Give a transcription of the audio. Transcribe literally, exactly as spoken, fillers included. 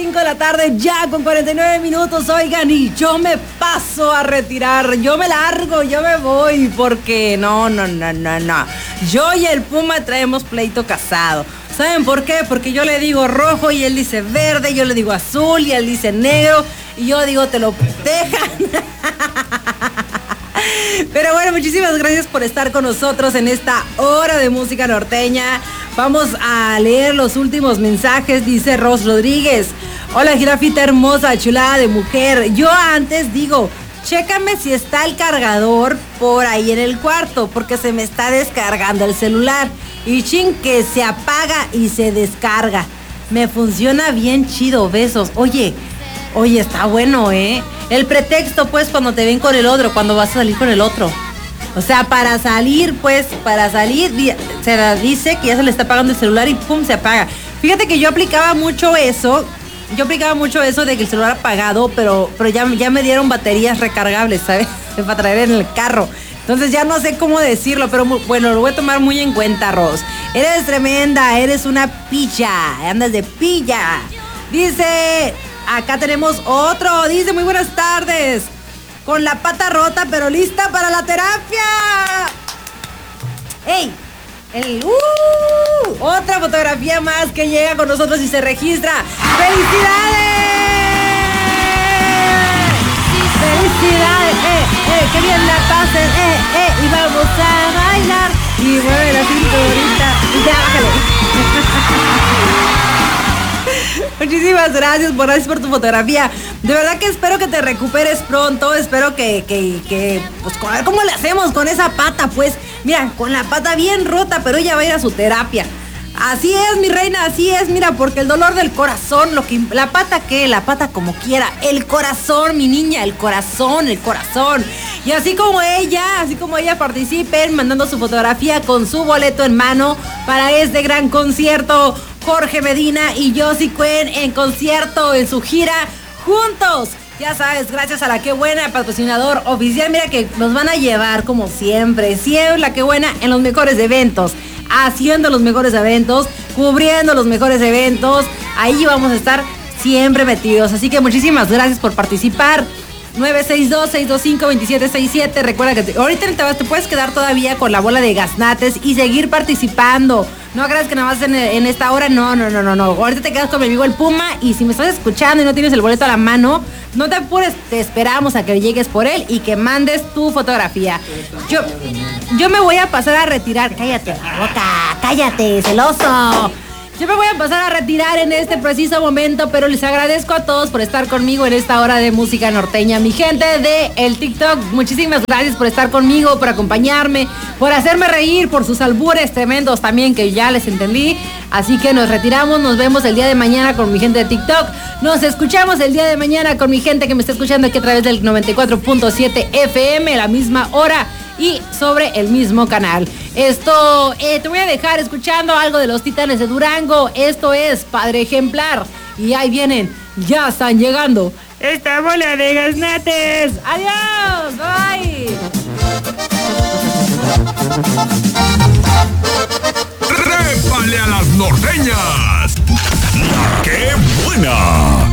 cinco de la tarde, ya con cuarenta y nueve minutos, oigan, y yo me paso a retirar, yo me largo, yo me voy, porque no, no, no, no, no. Yo y el Puma traemos pleito casado. ¿Saben por qué? Porque yo le digo rojo y él dice verde, yo le digo azul y él dice negro, y yo digo te lo dejan. Pero bueno, muchísimas gracias por estar con nosotros en esta hora de música norteña. Vamos a leer los últimos mensajes. Dice Ros Rodríguez: hola, jirafita hermosa, chulada de mujer. Yo antes digo, chécame si está el cargador por ahí en el cuarto, porque se me está descargando el celular. Y chin, que se apaga y se descarga. Me funciona bien chido, besos. Oye, oye, está bueno, ¿eh? El pretexto, pues, cuando te ven con el otro, cuando vas a salir con el otro. O sea, para salir, pues, para salir, se dice que ya se le está apagando el celular y pum, se apaga. Fíjate que yo aplicaba mucho eso, yo aplicaba mucho eso de que el celular apagado, pero, pero ya, ya me dieron baterías recargables, ¿sabes? Para traer en el carro. Entonces ya no sé cómo decirlo, pero muy, bueno, lo voy a tomar muy en cuenta, Ros. Eres tremenda, eres una pilla, andas de pilla. Dice, acá tenemos otro, dice, muy buenas tardes. Con la pata rota, pero lista para la terapia. ¡Ey! El, uh, otra fotografía más que llega con nosotros y se registra. ¡Felicidades! ¡Felicidades! ¡Eh, eh! ¡Qué bien la pasen! ¡Eh, eh! Y vamos a bailar. Y mueve la cinturita. Y ya, bájale. Muchísimas gracias por, gracias por tu fotografía. De verdad que espero que te recuperes pronto. Espero que, que, que pues, a ver cómo le hacemos con esa pata, pues. Mira, con la pata bien rota, pero ella va a ir a su terapia. Así es, mi reina, así es, mira, porque el dolor del corazón, lo que la pata qué, la pata como quiera, el corazón, mi niña, el corazón, el corazón. Y así como ella, así como ella participen mandando su fotografía con su boleto en mano para este gran concierto, Jorge Medina y Josie Cuen en concierto en su gira juntos. Ya sabes, gracias a La Qué Buena, patrocinador oficial, mira que nos van a llevar como siempre, siempre La Qué Buena en los mejores eventos, haciendo los mejores eventos, cubriendo los mejores eventos, ahí vamos a estar siempre metidos. Así que muchísimas gracias por participar. nueve seis dos, seis dos cinco, dos siete seis siete. Recuerda que te, ahorita te, te puedes quedar todavía con la bola de gaznates y seguir participando. No creas que nada más en, en esta hora, no, no, no, no, no. Ahorita te quedas con mi amigo el Puma y si me estás escuchando y no tienes el boleto a la mano, no te apures, te esperamos a que llegues por él y que mandes tu fotografía. Yo, yo me voy a pasar a retirar. Cállate la boca, cállate, celoso. Yo me voy a pasar a retirar en este preciso momento, pero les agradezco a todos por estar conmigo en esta hora de música norteña. Mi gente de el TikTok, muchísimas gracias por estar conmigo, por acompañarme, por hacerme reír, por sus albures tremendos también que ya les entendí. Así que nos retiramos, nos vemos el día de mañana con mi gente de TikTok. Nos escuchamos el día de mañana con mi gente que me está escuchando aquí a través del noventa y cuatro punto siete F M, la misma hora y sobre el mismo canal. Esto, eh, te voy a dejar escuchando algo de los Titanes de Durango. Esto es Padre Ejemplar. Y ahí vienen, ya están llegando esta bola de gaznates. Adiós, bye. ¡Trépale a las norteñas! ¡La Qué Buena!